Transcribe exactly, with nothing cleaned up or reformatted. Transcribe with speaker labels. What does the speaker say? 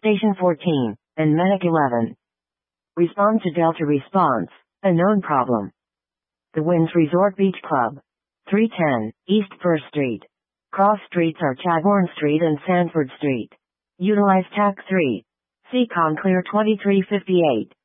Speaker 1: Station fourteen, and Medic eleven. Respond to Delta response. A known problem. The Winds Resort Beach Club. three ten, East First Street. Cross streets are Chadbourne Street and Sanford Street. Utilize T A C three. See Conclear twenty-three fifty-eight.